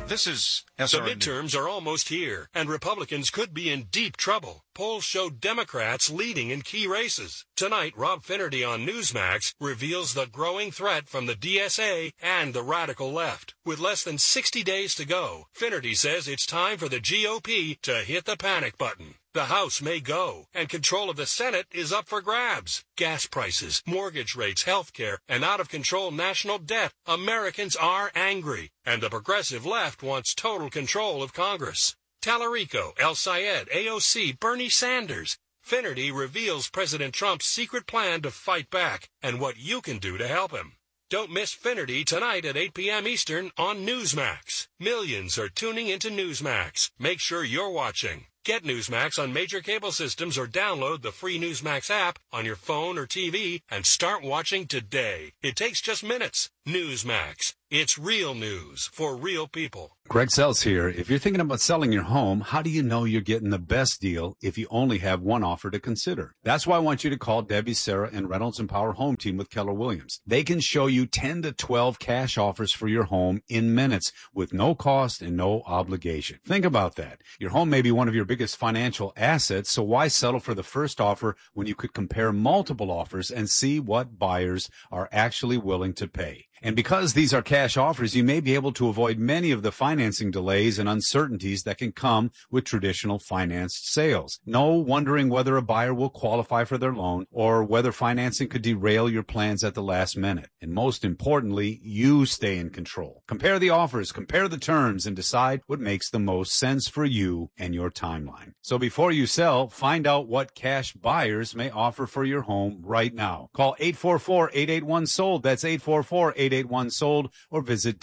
This is The SRN midterms are almost here, and Republicans could be in deep trouble. Polls show Democrats leading in key races. Tonight, Rob Finnerty on Newsmax reveals the growing threat from the DSA and the radical left. With less than 60 days to go, Finnerty says it's time for the GOP to hit the panic button. The House may go, and control of the Senate is up for grabs. Gas prices, mortgage rates, health care, and out-of-control national debt. Americans are angry, and the progressive left wants total control of Congress. Tallarico, El Sayed, AOC, Bernie Sanders. Finnerty reveals President Trump's secret plan to fight back and what you can do to help him. Don't miss Finnerty tonight at 8 p.m. Eastern on Newsmax. Millions are tuning into Newsmax. Make sure you're watching. Get Newsmax on major cable systems or download the free Newsmax app on your phone or TV and start watching today. It takes just minutes. Newsmax. It's real news for real people. Greg Seltz here. If you're thinking about selling your home, how do you know you're getting the best deal if you only have one offer to consider? That's why I want you to call Debbie, Sarah, and Reynolds and Power Home Team with Keller Williams. They can show you 10 to 12 cash offers for your home in minutes with no cost and no obligation. Think about that. Your home may be one of your biggest financial assets, so why settle for the first offer when you could compare multiple offers and see what buyers are actually willing to pay? And because these are cash offers, you may be able to avoid many of the financing delays and uncertainties that can come with traditional financed sales. No wondering whether a buyer will qualify for their loan or whether financing could derail your plans at the last minute. And most importantly, you stay in control. Compare the offers, compare the terms, and decide what makes the most sense for you and your timeline. So before you sell, find out what cash buyers may offer for your home right now. Call 844-881-SOLD. That's 844-881-SOLD, or visit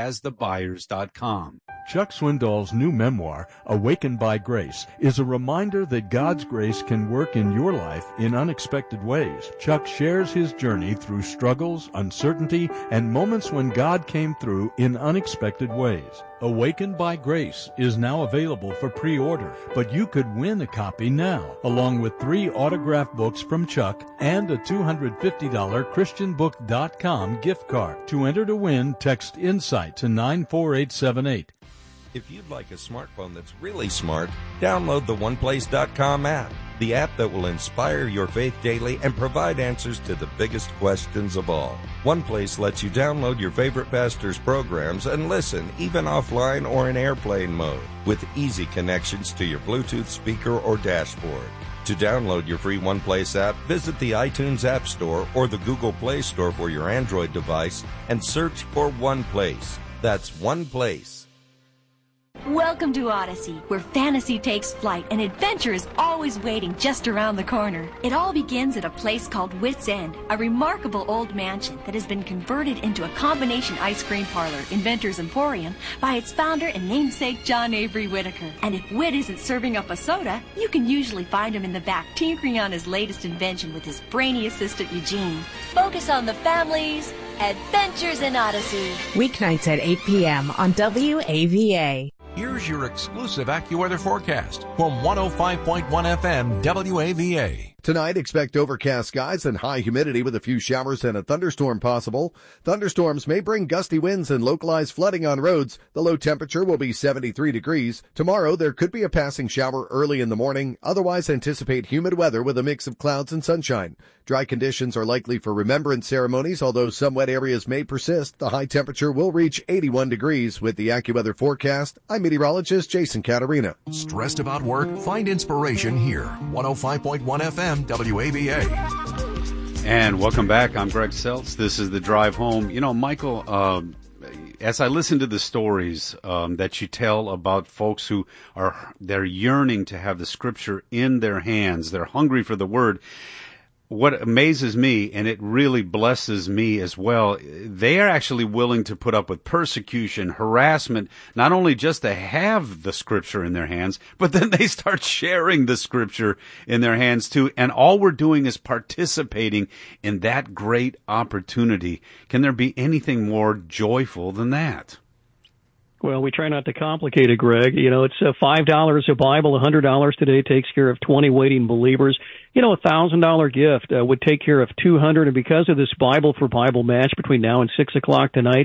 DebbieHasTheBuyers.com. Chuck Swindoll's new memoir, Awakened by Grace, is a reminder that God's grace can work in your life in unexpected ways. Chuck shares his journey through struggles, uncertainty, and moments when God came through in unexpected ways. Awakened by Grace is now available for pre-order, but you could win a copy now, along with 3 autographed books from Chuck and a $250 ChristianBook.com gift card. To enter to win, text INSIGHT to 94878. If you'd like a smartphone that's really smart, download the OnePlace.com app, the app that will inspire your faith daily and provide answers to the biggest questions of all. OnePlace lets you download your favorite pastor's programs and listen, even offline or in airplane mode, with easy connections to your Bluetooth speaker or dashboard. To download your free OnePlace app, visit the iTunes App Store or the Google Play Store for your Android device and search for OnePlace. That's OnePlace. Welcome to Odyssey, where fantasy takes flight and adventure is always waiting just around the corner. It all begins at a place called Wits End, a remarkable old mansion that has been converted into a combination ice cream parlor, Inventor's Emporium, by its founder and namesake John Avery Whitaker. And if Whit isn't serving up a soda, you can usually find him in the back tinkering on his latest invention with his brainy assistant Eugene. Focus on the family's adventures in Odyssey. Weeknights at 8 p.m. on WAVA. Here's your exclusive AccuWeather forecast from 105.1 FM WAVA. Tonight, expect overcast skies and high humidity with a few showers and a thunderstorm possible. Thunderstorms may bring gusty winds and localized flooding on roads. The low temperature will be 73 degrees. Tomorrow, there could be a passing shower early in the morning. Otherwise, anticipate humid weather with a mix of clouds and sunshine. Dry conditions are likely for remembrance ceremonies, although some wet areas may persist. The high temperature will reach 81 degrees. With the AccuWeather forecast, I'm meteorologist Jason Catarina. Stressed about work? Find inspiration here. 105.1 FM WAVA. And welcome back. I'm Greg Seltz. This is The Drive Home. You know, Michael, as I listen to the stories that you tell about folks who they're yearning to have the Scripture in their hands, they're hungry for the Word. What amazes me, and it really blesses me as well, they are actually willing to put up with persecution, harassment, not only just to have the Scripture in their hands, but then they start sharing the Scripture in their hands too. And all we're doing is participating in that great opportunity. Can there be anything more joyful than that? Well, we try not to complicate it, Greg. You know, it's $5 a Bible, $100 today takes care of 20 waiting believers. You know, $1,000 gift would take care of 200. And because of this Bible for Bible match between now and 6 o'clock tonight,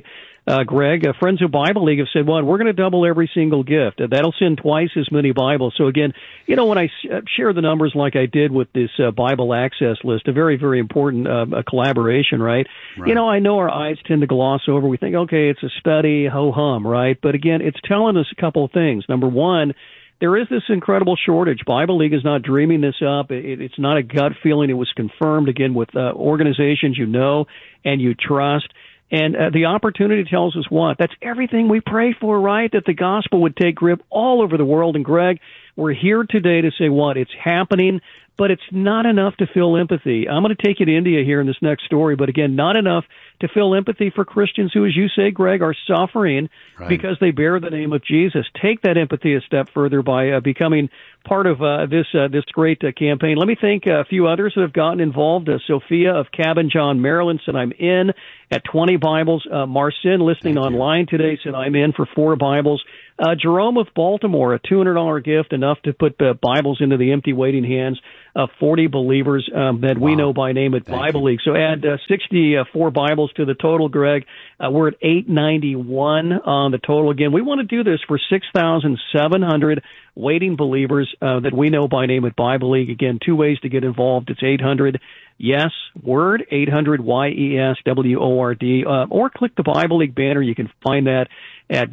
Greg, Friends of Bible League have said, well, we're going to double every single gift. That'll send twice as many Bibles. So again, when I share the numbers like I did with this Bible access list, a very, very important collaboration, right? I know our eyes tend to gloss over. We think, okay, it's a study, ho-hum, right? But again, it's telling us a couple of things. Number one, there is this incredible shortage. Bible League is not dreaming this up. It's not a gut feeling. It was confirmed, again, with organizations you know and you trust. And the opportunity tells us what? That's everything we pray for, right? That the gospel would take grip all over the world. And Greg, we're here today to say what? It's happening, but it's not enough to feel empathy. I'm going to take you to India here in this next story, but again, not enough to feel empathy for Christians who, as you say, Greg, are suffering because they bear the name of Jesus. Take that empathy a step further by becoming part of this great campaign. Let me thank a few others that have gotten involved. Sophia of Cabin John, Maryland, said, I'm in at 20 Bibles. Marcin, listening online today, said, I'm in for 4 Bibles. Jerome of Baltimore, a $200 gift, enough to put Bibles into the empty waiting hands of 40 believers that we know by name at Bible League. So add 64 Bibles to the total, Greg. We're at 891 on the total. Again, we want to do this for 6,700 waiting believers that we know by name at Bible League. Again, 2 ways to get involved. It's 800 Yes Word, 800 YESWORD, or click the Bible League banner. You can find that at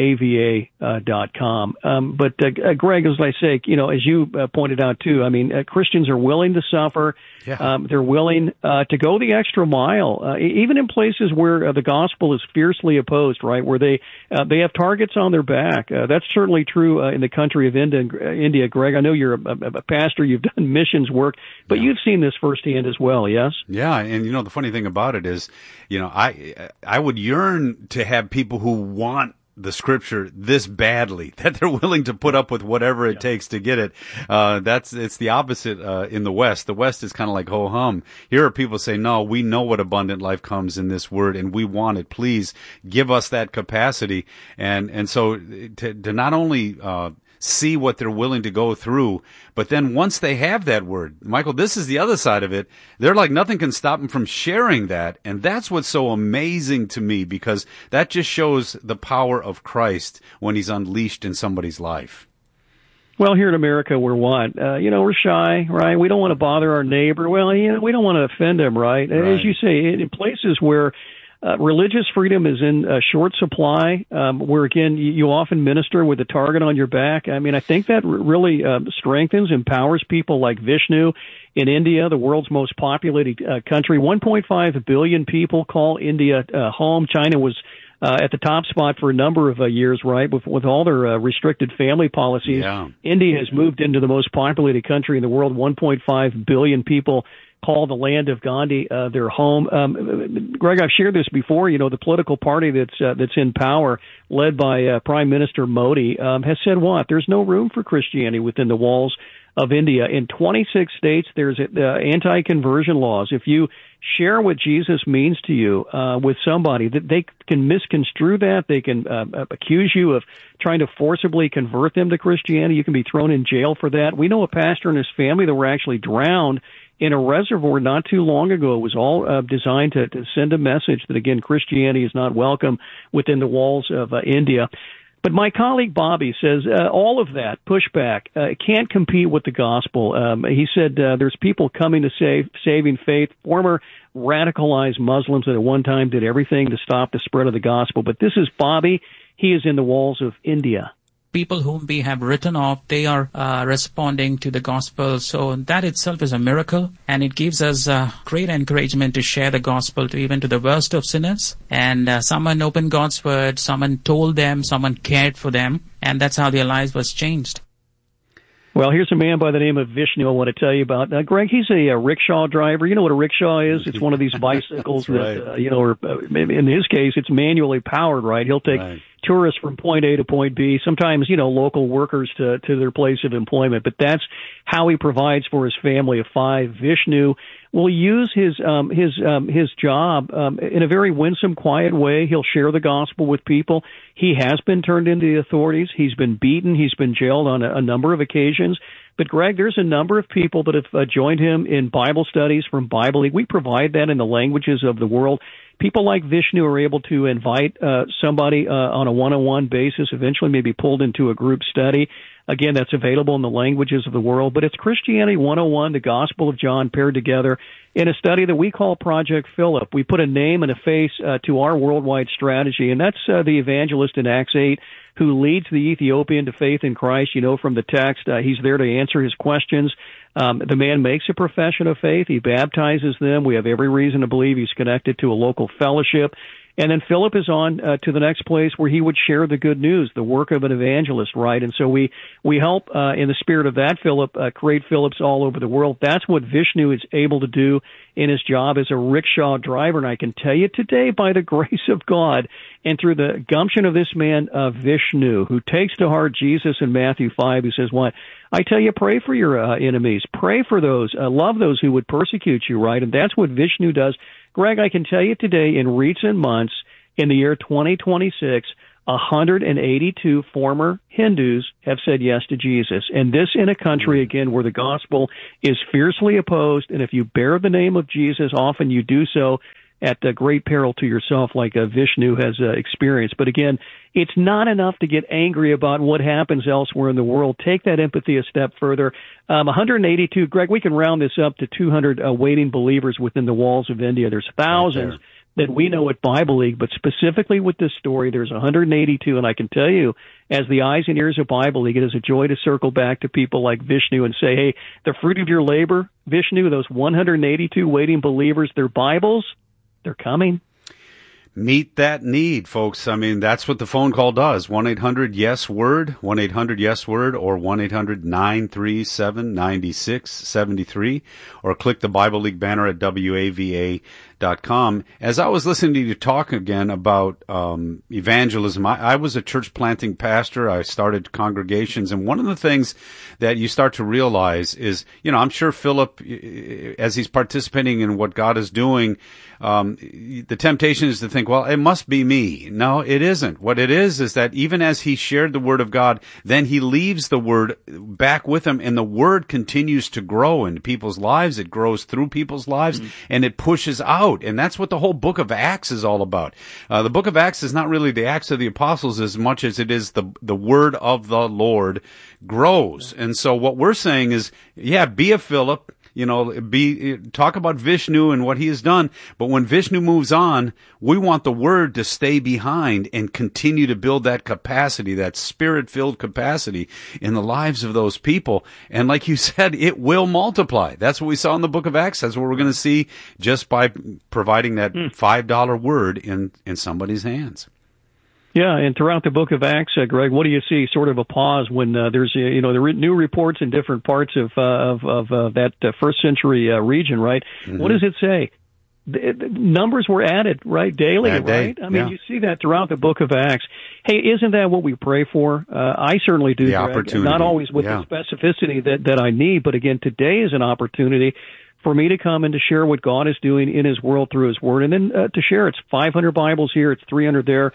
WAVA.com. But Greg, as I say, as you pointed out too, I mean, Christians are willing to suffer. Yeah. They're willing to go the extra mile, even in places where the gospel is fiercely opposed, right? Where they have targets on their back. That's certainly true in the country of India, Greg. I know you're a pastor. You've done missions work, but you've seen this firsthand as well, yes? Yeah, and the funny thing about it is, I would yearn to have people who want the scripture this badly that they're willing to put up with whatever it takes to get it. It's the opposite in the West. The West is kind of like ho hum. Here are people saying, no, we know what abundant life comes in this word and we want it. Please give us that capacity. And so to not only see what they're willing to go through, but then once they have that word, Michael, this is the other side of it. They're like, nothing can stop them from sharing that. And that's what's so amazing to me, because that just shows the power of Christ when he's unleashed in somebody's life. Well, here in America, we're what? We're shy, right? We don't want to bother our neighbor. Well, we don't want to offend him, right? As you say, in places where religious freedom is in short supply, where, again, you often minister with a target on your back. I mean, I think that really strengthens, empowers people like Vishnu in India, the world's most populated country. 1.5 billion people call India home. China was at the top spot for a number of years, right, with all their restricted family policies. Yeah. India has moved into the most populated country in the world. 1.5 billion people call the land of Gandhi their home. Greg, I've shared this before. The political party that's in power, led by Prime Minister Modi, has said what? There's no room for Christianity within the walls of India. In 26 states, there's anti-conversion laws. If you share what Jesus means to you with somebody, that they can misconstrue that. They can accuse you of trying to forcibly convert them to Christianity. You can be thrown in jail for that. We know a pastor and his family that were actually drowned in a reservoir not too long ago. It was all designed to send a message that, again, Christianity is not welcome within the walls of India. But my colleague Bobby says all of that pushback can't compete with the gospel. He said there's people coming to saving faith, former radicalized Muslims that at one time did everything to stop the spread of the gospel. But this is Bobby. He is in the walls of India. People whom we have written off, they are responding to the gospel. So that itself is a miracle, and it gives us great encouragement to share the gospel to even to the worst of sinners. And someone opened God's word, someone told them, someone cared for them, and that's how their lives was changed. Well, here's a man by the name of Vishnu I want to tell you about. Greg, he's a rickshaw driver. You know what a rickshaw is? It's one of these bicycles right. that, or in his case, it's manually powered, right? He'll take tourists from point A to point B, sometimes, local workers to their place of employment. But that's how he provides for his family of 5. Vishnu will use his job in a very winsome, quiet way. He'll share the gospel with people. He has been turned into the authorities. He's been beaten. He's been jailed on a number of occasions. But, Greg, there's a number of people that have joined him in Bible studies from Bible League. We provide that in the languages of the world. people like Vishnu are able to invite somebody on a one-on-one basis, eventually maybe pulled into a group study. Again, that's available in the languages of the world, but it's Christianity 101, the Gospel of John paired together in a study that we call Project Philip. We put a name and a face to our worldwide strategy, and that's the evangelist in Acts 8 who leads the Ethiopian to faith in Christ. You know from the text, he's there to answer his questions. The man makes a profession of faith. He baptizes them. We have every reason to believe he's connected to a local fellowship. And then Philip is on to the next place where he would share the good news, the work of an evangelist, right? And so we help in the spirit of that, Philip, create Philips all over the world. That's what Vishnu is able to do in his job as a rickshaw driver. And I can tell you today, by the grace of God and through the gumption of this man, Vishnu, who takes to heart Jesus in Matthew 5, who says, what? I tell you, pray for your enemies. Pray for those. Love those who would persecute you, right? And that's what Vishnu does. Greg, I can tell you today, in recent months, in the year 2026, 182 former Hindus have said yes to Jesus. And this in a country, again, where the gospel is fiercely opposed. And if you bear the name of Jesus, often you do so at great peril to yourself, like Vishnu has experienced. But again, it's not enough to get angry about what happens elsewhere in the world. Take that empathy a step further. 182, Greg, we can round this up to 200 waiting believers within the walls of India. There's thousands that we know at Bible League, but specifically with this story, there's 182. And I can tell you, as the eyes and ears of Bible League, it is a joy to circle back to people like Vishnu and say, hey, the fruit of your labor, Vishnu, those 182 waiting believers, their Bibles, they're coming. Meet that need, folks. I mean, that's what the phone call does. 1-800-YES-WORD, 1-800-YES-WORD, or 1-800-937-9673, or click the Bible League banner at WAVA.com. As I was listening to you talk again about evangelism, I was a church planting pastor. I started congregations, and one of the things that you start to realize is, you know, I'm sure Philip, as he's participating in what God is doing, the temptation is to think, well, it must be me. No, it isn't. What it is that even as he shared the word of God, then he leaves the word back with him, and the word continues to grow in people's lives. It grows through people's lives, and it pushes out. And that's what the whole book of Acts is all about. The book of Acts is not really the Acts of the Apostles as much as it is the word of the Lord grows. And so what we're saying is, yeah, be a Philip. You know, talk about Vishnu and what he has done. But when Vishnu moves on, we want the word to stay behind and continue to build that capacity, that spirit-filled capacity in the lives of those people. And like you said, it will multiply. That's what we saw in the book of Acts. That's what we're going to see just by providing that $5 word in somebody's hands. Yeah, and throughout the book of Acts, Greg, what do you see? Sort of a pause when there's new reports in different parts of that first century region, right? Mm-hmm. What does it say? The numbers were added, right, daily, right? I mean, you see that throughout the book of Acts. Hey, isn't that what we pray for? I certainly do, the Greg. Opportunity. Not always with the specificity that I need, but again, today is an opportunity for me to come and to share what God is doing in His world through His Word, and then to share. It's 500 Bibles here, it's 300 there,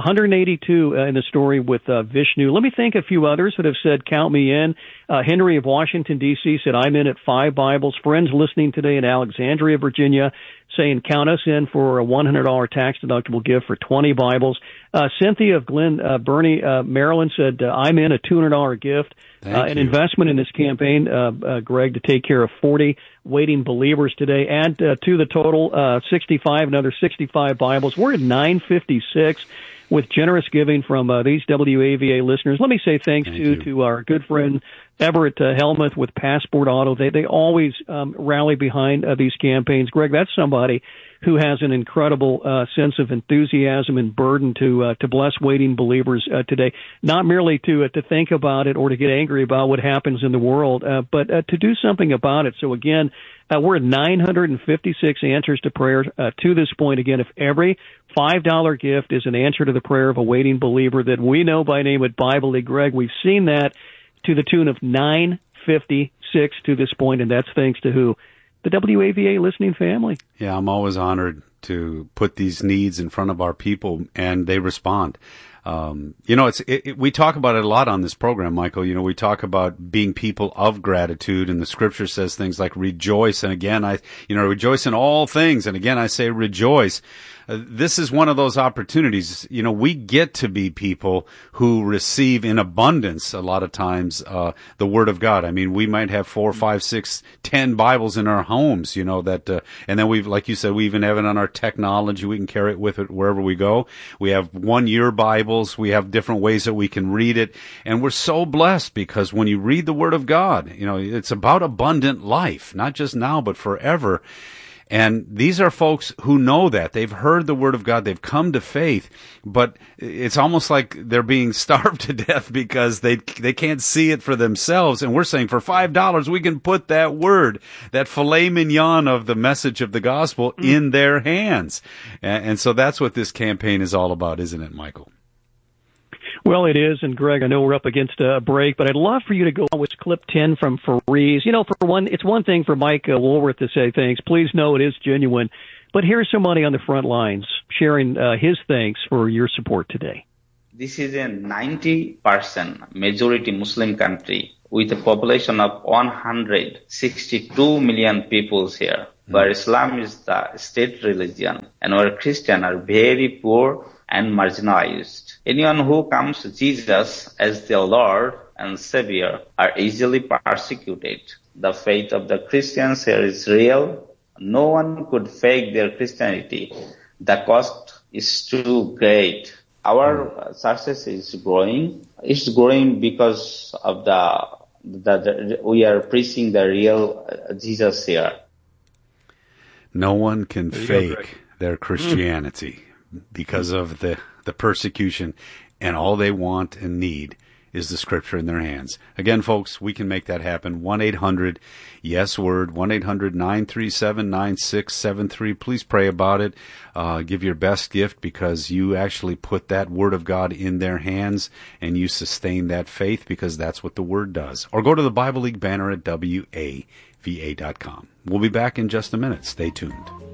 182 in the story with Vishnu. Let me thank a few others that have said, count me in. Henry of Washington, D.C. said, I'm in at 5 Bibles. Friends listening today in Alexandria, Virginia, saying, count us in for a $100 tax-deductible gift for 20 Bibles. Cynthia of Glen Burnie, Maryland, said, I'm in a $200 gift. An investment in this campaign, Greg, to take care of 40 waiting believers today. Add to the total 65, another 65 Bibles. We're at 956 with generous giving from these WAVA listeners. Let me say thanks to our good friend Everett Helmuth with Passport Auto. They always rally behind these campaigns. Greg, that's somebody who has an incredible sense of enthusiasm and burden to bless waiting believers today. Not merely to think about it or to get angry about what happens in the world, but to do something about it. So again, we're at 956 answers to prayer to this point. Again, if every $5 gift is an answer to the prayer of a waiting believer that we know by name at Bible League, Greg, we've seen that to the tune of 956 to this point, and that's thanks to who? The WAVA listening family. Yeah, I'm always honored to put these needs in front of our people, and they respond. We talk about it a lot on this program, Michael. We talk about being people of gratitude, and the scripture says things like rejoice. And again, rejoice in all things. And again, I say rejoice. This is one of those opportunities. We get to be people who receive in abundance a lot of times the Word of God. I mean, we might have 4, 5, 6, 10 Bibles in our homes, and then we've, like you said, we even have it on our technology. We can carry it with it wherever we go. We have 1-year Bibles. We have different ways that we can read it. And we're so blessed because when you read the Word of God, it's about abundant life, not just now, but forever. And these are folks who know that. They've heard the Word of God. They've come to faith. But it's almost like they're being starved to death because they can't see it for themselves. And we're saying for $5, we can put that Word, that filet mignon of the message of the gospel in their hands. And so that's what this campaign is all about, isn't it, Michael? Well, it is, and Greg, I know we're up against a break, but I'd love for you to go on with clip 10 from Farees. It's one thing for Mike Woolworth to say thanks. Please know it is genuine. But here's somebody on the front lines sharing his thanks for your support today. This is a 90% majority Muslim country with a population of 162 million people here, where Islam is the state religion and where Christians are very poor and marginalized. Anyone who comes to Jesus as their Lord and Savior are easily persecuted. The faith of the Christians here is real. No one could fake their Christianity. The cost is too great. Our success is growing. It's growing because of we are preaching the real Jesus here. No one can fake their Christianity because of the persecution, and all they want and need is the scripture in their hands. Again, folks, we can make that happen. 1-800-YES-WORD, 1-800-937-9673. Please pray about it. Give your best gift because you actually put that Word of God in their hands and you sustain that faith because that's what the Word does. Or go to the Bible League banner at WAVA.com. We'll be back in just a minute. Stay tuned.